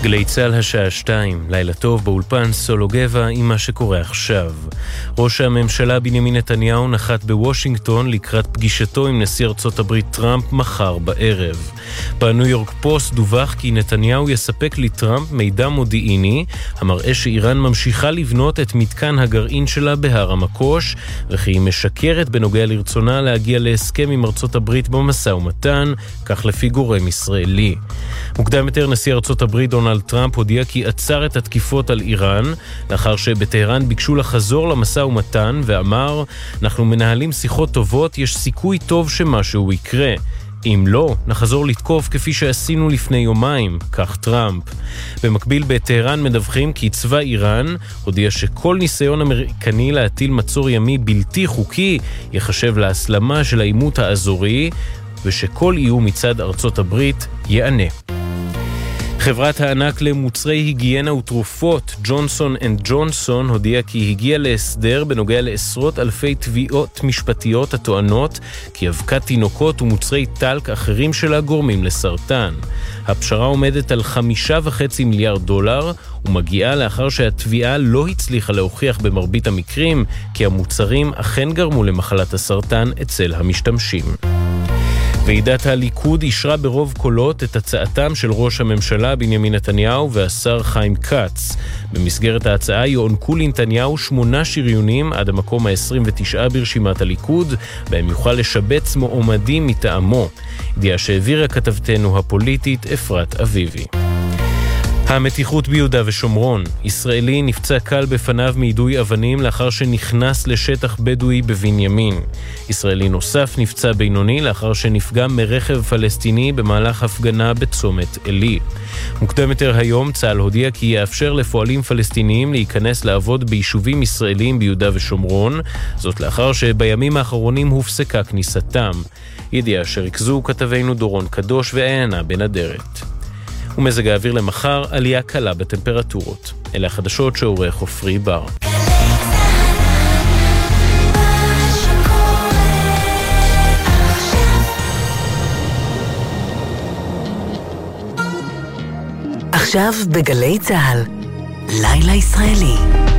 גלי צהל השעה 2, לילה טוב באולפן סולו גבע עם מה שקורה עכשיו. ראש הממשלה בנימין נתניהו נחת בוושינגטון לקראת פגישתו עם נשיא ארצות הברית טראמפ מחר בערב. בניו יורק פוסט דווח כי נתניהו יספק לטראמפ מידע מודיעיני המראה שאיראן ממשיכה לבנות את מתקן הגרעין שלה בהר המקוש, וכי היא משקרת בנוגע לרצונה להגיע להסכם עם ארצות הברית במשא ומתן, כך לפי גורם ישראלי. מוקדם יותר נשיא ארצות הברית דונלד טראמפ הודיע כי עצר את התקיפות על איראן, לאחר שבטהרן ביקשו לחזור למשא ומתן, ואמר, אנחנו מנהלים שיחות טובות, יש סיכוי טוב שמשהו יקרה. אם לא, נחזור לתקוף כפי שעשינו לפני יומיים, כך טראמפ. במקביל בטהרן מדווחים כי צבא איראן הודיע שכל ניסיון אמריקני להטיל מצור ימי בלתי חוקי יחשב להסלמה של העימות האזורי, ושכל איום מצד ארצות הברית יענה. חברת הענק למוצרי היגיינה ותרופות, ג'ונסון אנד ג'ונסון, הודיעה כי הגיעה להסדר בנוגע לעשרות אלפי תביעות משפטיות הטוענות כי אבקת תינוקות ומוצרי טלק אחרים שלה גורמים לסרטן. הפשרה עומדת על $5.5 מיליארד, ומגיעה לאחר שהתביעה לא הצליחה להוכיח במרבית המקרים כי המוצרים אכן גרמו למחלת הסרטן אצל המשתמשים. ועידת הליכוד אישרה ברוב קולות את הצעתם של ראש הממשלה בנימין נתניהו והשר חיים כץ. במסגרת ההצעה יוענקו לנתניהו 8 שריונים עד המקום ה-29 ברשימת הליכוד, בהם יוכל לשבץ מועמדים מטעמו. ידיעה שהעבירה כתבתנו הפוליטית אפרת אביבי. המתיחות ביהודה ושומרון. ישראלי נפצע קל בפניו מיידוי אבנים לאחר שנכנס לשטח בדואי בבנימין. ישראלי נוסף נפצע בינוני לאחר שנפגע מרכב פלסטיני במהלך הפגנה בצומת אלי. מוקדם יותר היום צה"ל הודיע כי יאפשר לפועלים פלסטיניים להיכנס לעבוד ביישובים ישראלים ביהודה ושומרון, זאת לאחר שבימים האחרונים הופסקה כניסתם. ידיעה שריכזו כתבינו דורון קדוש ועיינה בן אדרת. ומזג האוויר למחר, עלייה קלה בטמפרטורות. אלה החדשות שעורך חופרי בר. עכשיו בגלי צהל, לילה ישראלי.